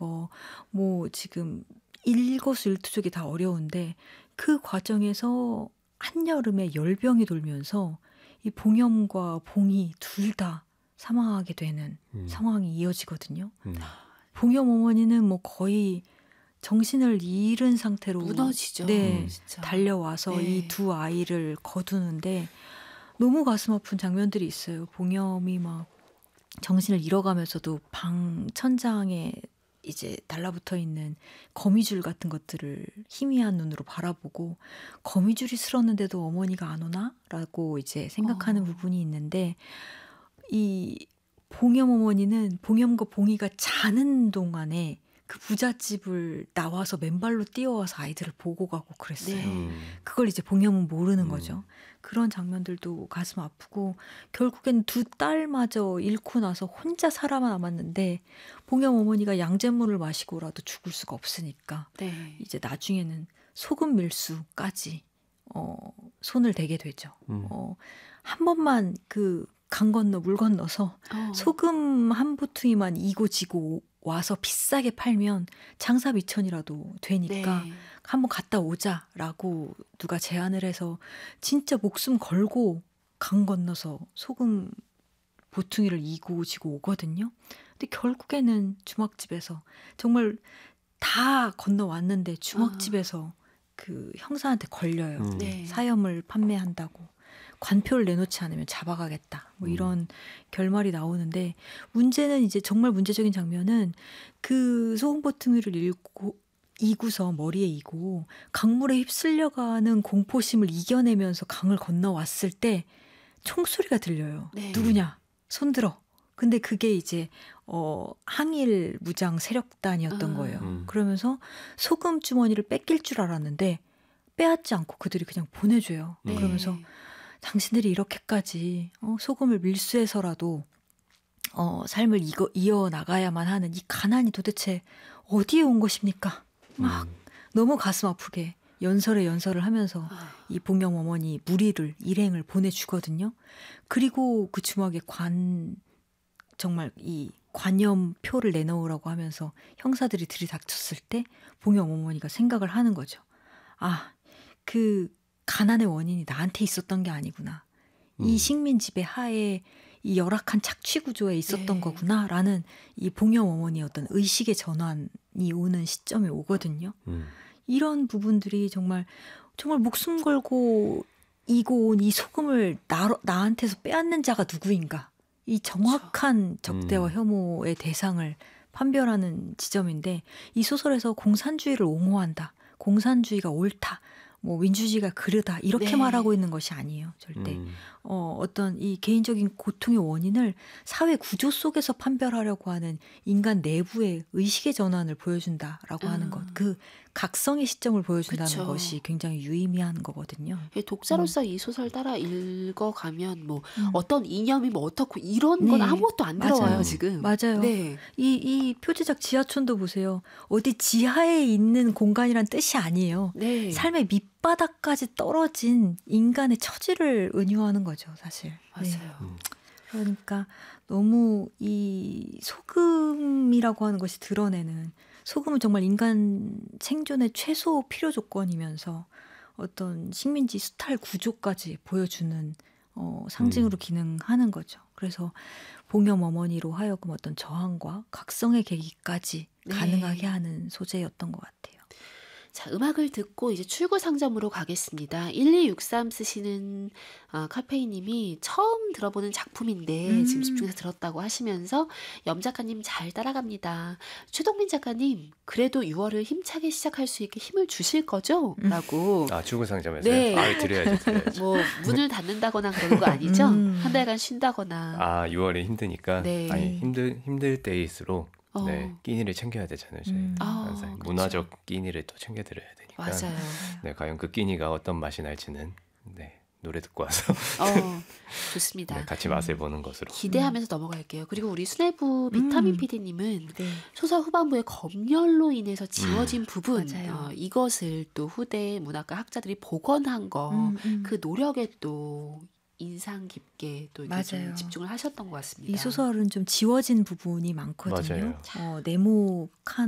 거, 뭐 지금 일거수일투족이 다 어려운데 그 과정에서 한여름에 열병이 돌면서 이 봉염과 봉이 둘 다 사망하게 되는 상황이 이어지거든요. 봉염 어머니는 뭐 거의 정신을 잃은 상태로 무너지죠. 네, 진짜. 달려와서 네. 이 두 아이를 거두는데 너무 가슴 아픈 장면들이 있어요. 봉염이 막 정신을 잃어가면서도 방 천장에 이제 달라붙어 있는 거미줄 같은 것들을 희미한 눈으로 바라보고 거미줄이 슬었는데도 어머니가 안 오나? 라고 이제 생각하는 부분이 있는데 이 봉염 어머니는 봉염과 봉이가 자는 동안에 그 부잣집을 나와서 맨발로 뛰어와서 아이들을 보고 가고 그랬어요. 네. 그걸 이제 봉염은 모르는 거죠. 그런 장면들도 가슴 아프고 결국엔 두 딸마저 잃고 나서 혼자 살아남았는데 봉염 어머니가 양잿물을 마시고라도 죽을 수가 없으니까 네. 이제 나중에는 소금 밀수까지 손을 대게 되죠. 한 번만 그 강 건너 물 건너서 소금 한 보퉁이만 이고 지고 와서 비싸게 팔면 장사 미천이라도 되니까 네. 한번 갔다 오자라고 누가 제안을 해서 진짜 목숨 걸고 강 건너서 소금 보퉁이를 이고 지고 오거든요. 근데 결국에는 주막집에서 정말 다 건너왔는데 주막집에서 그 형사한테 걸려요. 네. 사염을 판매한다고. 관표를 내놓지 않으면 잡아가겠다. 뭐 이런 결말이 나오는데 문제는 이제 정말 문제적인 장면은 그 소금 보퉁이를 이고서 머리에 이고 강물에 휩쓸려가는 공포심을 이겨내면서 강을 건너왔을 때 총소리가 들려요. 네. 누구냐? 손들어. 근데 그게 이제 항일 무장 세력단이었던 거예요. 그러면서 소금 주머니를 뺏길 줄 알았는데 빼앗지 않고 그들이 그냥 보내줘요. 네. 그러면서 당신들이 이렇게까지 소금을 밀수해서라도 삶을 이어나가야만 하는 이 가난이 도대체 어디에 온 것입니까? 막 너무 가슴 아프게 연설을 하면서 이 봉염 어머니 무리를 일행을 보내주거든요. 그리고 그 주막에 정말 이 관염표를 내놓으라고 하면서 형사들이 들이닥쳤을 때 봉염 어머니가 생각을 하는 거죠. 아, 그 가난의 원인이 나한테 있었던 게 아니구나. 이 식민 지배 하에 이 열악한 착취 구조에 있었던 네. 거구나라는 이 봉염 어머니의 어떤 의식의 전환이 오는 시점에 오거든요. 이런 부분들이 정말 목숨 걸고 이고 온 이 소금을 나한테서 빼앗는 자가 누구인가. 이 정확한 적대와 혐오의 대상을 판별하는 지점인데 이 소설에서 공산주의를 옹호한다. 공산주의가 옳다. 뭐 민주주의가 그르다 이렇게 네. 말하고 있는 것이 아니에요. 절대. 어떤 이 개인적인 고통의 원인을 사회 구조 속에서 판별하려고 하는 인간 내부의 의식의 전환을 보여준다라고 하는 것. 그 각성의 시점을 보여준다는 그쵸. 것이 굉장히 유의미한 거거든요. 독자로서 이 소설 따라 읽어가면 뭐 어떤 이념이 뭐 어떻고 이런 건 아무것도 안 들어와요. 맞아요. 지금. 맞아요. 네. 이 표지작 지하촌도 보세요. 어디 지하에 있는 공간이란 뜻이 아니에요. 네. 삶의 밑바닥까지 떨어진 인간의 처지를 은유하는 거죠, 사실. 네. 맞아요. 그러니까 너무 이 소금이라고 하는 것이 드러내는 소금은 정말 인간 생존의 최소 필요 조건이면서 어떤 식민지 수탈 구조까지 보여주는 상징으로 기능하는 거죠. 그래서 봉염 어머니로 하여금 어떤 저항과 각성의 계기까지 네. 가능하게 하는 소재였던 것 같아요. 자, 음악을 듣고 이제 출구 상점으로 가겠습니다. 1263 쓰시는 카페이님이 처음 들어보는 작품인데 지금 집중해서 들었다고 하시면서 염 작가님 잘 따라갑니다. 최동민 작가님 그래도 6월을 힘차게 시작할 수 있게 힘을 주실 거죠? 라고. 출구 상점에서요? 네. 드려야죠. 뭐 문을 닫는다거나 그러는 거 아니죠? 한 달간 쉰다거나. 6월에 힘드니까. 네. 아니 힘들 때일수록 네, 끼니를 챙겨야 되잖아요. 저희 항상 그렇죠. 문화적 끼니를 또 챙겨드려야 되니까. 맞아요. 네, 과연 그 끼니가 어떤 맛이 날지는 네, 노래 듣고 와서 좋습니다. 네, 같이 맛을 보는 것으로. 기대하면서 넘어갈게요. 그리고 우리 수뇌부 비타민 PD님은 네. 소설 후반부에 검열로 인해서 지워진 부분 맞아요. 이것을 또 후대 문학과 학자들이 복원한 거 그 노력에 또 인상 깊게 또 이렇게 좀 맞아요. 집중을 하셨던 것 같습니다. 이 소설은 좀 지워진 부분이 많거든요. 맞아요. 네모칸